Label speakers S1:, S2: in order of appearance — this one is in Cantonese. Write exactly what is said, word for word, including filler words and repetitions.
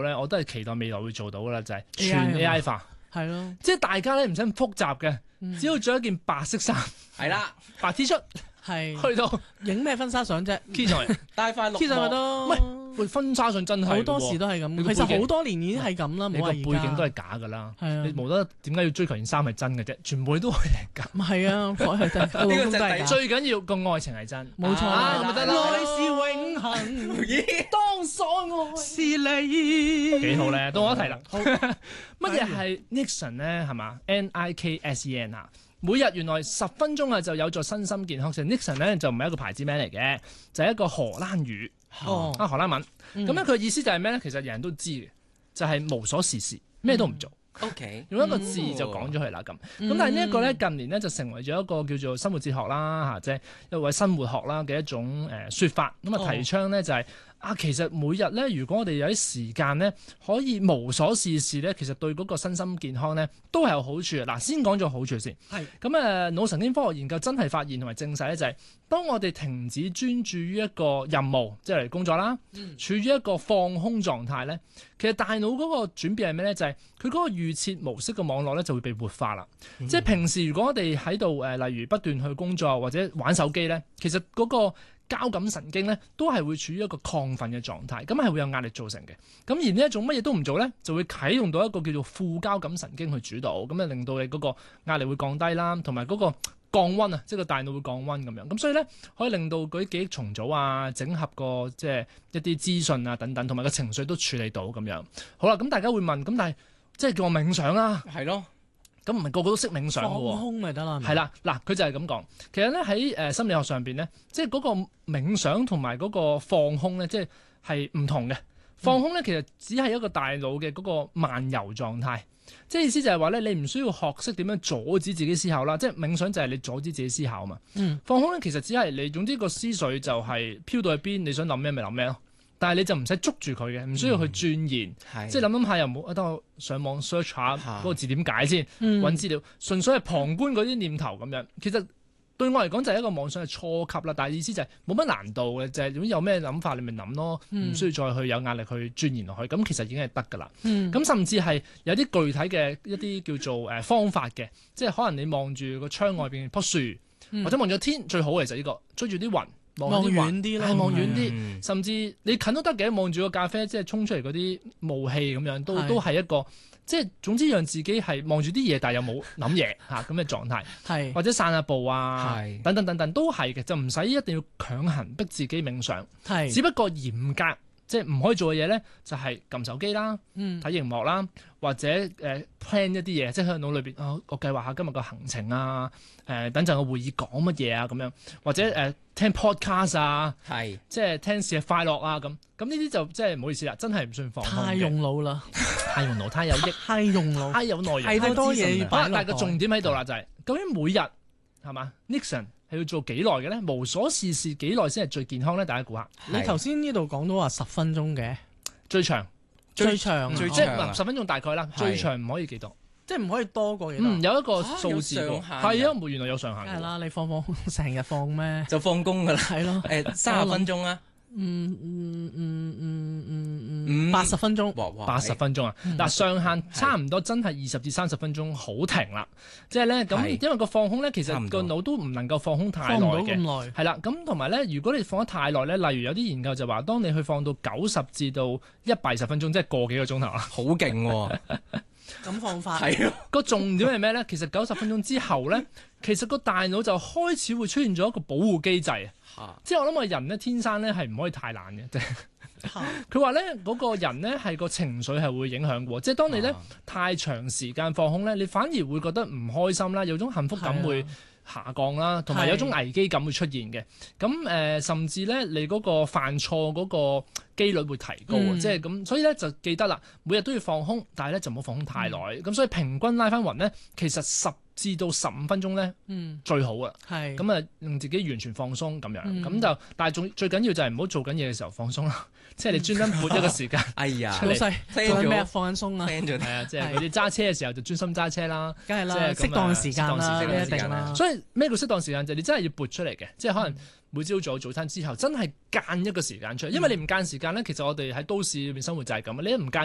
S1: 咧，我都係期待未來會做到噶啦，就係、是、全 A I 化。
S2: 係咯，
S1: 即係大家咧唔使咁複雜嘅，
S2: 嗯、
S1: 只要着一件白色衫，
S3: 係啦，
S1: 白 T 恤，
S2: 係
S1: 去到
S2: 影咩婚紗相啫
S1: key 上嚟
S3: 帶塊綠
S2: ，key 上咪得
S1: 唔
S2: 咯。
S1: 喂，婚紗相真係
S2: 好多時都係咁，其實好多年已經係咁啦，
S1: 你個背
S2: 冇話而家
S1: 景都係假噶啦，
S2: 係啊
S1: 你冇得點解要追求件衫係真嘅啫？全部都係假。
S2: 唔係啊，我係真，
S3: 呢個就係
S2: 係假
S1: 最緊要個愛情係真，
S2: 冇錯
S1: 啊咁咪得啦。
S2: 愛是永恆，當所愛是你。
S1: 幾好咧，到我一題啦。乜嘢係 Nixon 咧？係嘛 ？N I K S E N 啊。每日原來十分鐘啊，就有助身心健康。其實 Nixon 咧就唔係一個牌子名嚟嘅，就係、是、一個荷蘭語，
S2: 哦
S1: 啊荷蘭文。咁咧佢意思就係咩咧？其實人人都知嘅，就係、是、無所事事，咩都唔做。
S3: O K，
S1: 用一個字就講咗佢啦咁。咁、嗯、但係呢一個咧近年咧就成為咗一個叫做生活哲學啦嚇，即係一位生活學啦嘅一種誒説法。咁啊提倡咧就係、是。啊，其實每日咧，如果我哋有啲時間咧，可以無所事事咧，其實對嗰個身心健康咧都係有好處嘅。嗱，先講咗好處先。係咁誒，腦神經科學研究真係發現同埋證實咧，就係、是、當我哋停止專注於一個任務，即係嚟工作啦，嗯、處於一個放空狀態咧，其實大腦嗰個轉變係咩咧？就係佢嗰個預設模式嘅網絡咧就會被活化啦。嗯、即係平時如果我哋喺度誒，例如不斷去工作或者玩手機咧，其實嗰、嗰個交感神經咧都係會處於一個亢奮嘅狀態，咁係會有壓力造成嘅。咁而呢一種乜嘢都唔做咧，就會啟用到一個叫做副交感神經去主導，咁啊令到你嗰個壓力會降低啦，同埋嗰個降溫啊，即係個大腦會降溫咁樣。咁所以咧可以令到嗰啲記憶重組啊、整合個即係一啲資訊啊等等，同埋個情緒都處理到咁樣。好啦，咁大家會問，咁但係即係叫我冥想啊？
S3: 係咯。
S1: 咁唔係個個都識冥想嘅喎，
S2: 放空咪得啦。
S1: 係啦，嗱，佢就係咁講。其實咧喺誒心理學上邊咧，即係嗰個冥想同埋嗰個放空咧，即係係唔同嘅。放空咧其實只係一個大腦嘅嗰個漫遊狀態，即係意思就係話咧，你唔需要學識點樣阻止自己思考啦。即係冥想就係你阻止自己思考啊嘛。嗯、放空咧其實只係你總之個思緒就係飄到去邊，你想諗咩咪諗咩咯。但係你就唔使捉住佢嘅，唔需要去鑽研，嗯、即係諗諗下又冇，等我上網 search 下嗰個字點解先，揾、嗯、資料，純粹係旁觀嗰啲念頭咁樣。其實對我嚟講就係一個妄想嘅初級啦，但係意思就係冇乜難度嘅，就係、是、有咩諗法你咪諗咯，唔、嗯、需要再去有壓力去鑽研落去，咁其實已經係得㗎啦。咁、嗯、甚至係有啲具體嘅一啲叫做誒方法嘅，即係可能你望住個窗外邊樖樹，嗯、或者望住天最好嘅就係呢個追住啲雲。望遠啲啦，望遠啲，嗯、甚至你近都得嘅，望住個咖啡，即係衝出嚟嗰啲霧氣咁樣，都是都係一個，即係總之讓自己係望住啲嘢，但係又冇諗嘢嚇咁嘅狀態，是或者散下步啊，是等等等等都係嘅，就唔使一定要強行逼自己冥想，是只不過嚴格。即係唔可以做嘅嘢咧，就係、是、撳手機啦、睇熒、嗯、幕啦，或者誒、呃、plan 一啲嘢，即係喺腦裏邊啊，我計劃下今日個行程啊，誒、呃、等陣個會議講乜嘢啊咁樣，或者誒、呃、聽 podcast 啊，係是即係聽事日快樂啊咁，咁呢啲就即係唔好意思啦，真係唔算放空嘅。太用腦啦，太用腦，太有益，太用腦，太有內容，太多嘢。好啦，但係個重點喺度啦，就係、是、究竟每日係嘛 Nixon。係要做幾耐嘅咧？無所事事幾耐先係最健康咧？大家估下。
S2: 你頭先呢度講到話十分鐘嘅
S1: 最長，
S2: 最長，
S1: 即係十分鐘大概啦。最長唔可以幾多？
S2: 即係唔可以多過幾多？
S1: 嗯，有一個數字喎。係啊，原來有上限。
S2: 係啦，你放放成日放咩？
S3: 就放工㗎啦。係咯。誒，三十分鐘啊。
S2: 嗯嗯嗯嗯嗯嗯，八十分鐘，
S1: 八十分鐘啊！嗱，上限差唔多，真係二十至三十分鐘好停啦。即係咧咁，因為個放空咧，其實個腦都唔能夠放空太耐嘅。係啦，咁同埋咧，如果你放得太耐咧，例如有啲研究就話，當你去放到九十至到一百二十分鐘，即係個幾個鐘頭啊，
S3: 好勁喎！
S2: 咁放法
S3: 係啊，
S1: 個重點係咩咧？其實九十分鐘之後咧，其實個大腦就開始會出現咗一個保護機制啊！即係我諗個人咧，天生咧係唔可以太懶嘅，即係佢話咧嗰個人咧係個情緒係會影響嘅，即係當你咧太長時間放空咧，你反而會覺得唔開心啦，有種幸福感會下降啦，同埋有種危機感會出現嘅。咁誒、呃，甚至咧你嗰個犯錯嗰個機率會提高，嗯、即係咁，所以咧就記得啦，每日都要放空，但係咧就唔好放空太耐。咁、嗯、所以平均拉翻勻咧，其實十至到十五分鐘咧，嗯、最好啊。係咁啊，令自己完全放鬆咁樣，咁、嗯、就但係仲最緊要就係唔好做緊嘢嘅時候放鬆啦。即係你專登撥一個時間，
S3: 哎呀，
S2: 老細做緊咩？放緊鬆啊！
S1: 係啊，即係嗰啲揸車嘅時候就專心揸車啦，
S2: 梗係啦，適當嘅時間啦，一定啦。
S1: 所以咩叫適當時間？就係你真係要撥出嚟嘅，即係可能每朝早早餐之後，真係間一個時間出嚟。因為你唔間時間咧，其實我哋喺都市裏面生活就係咁啊，你一唔間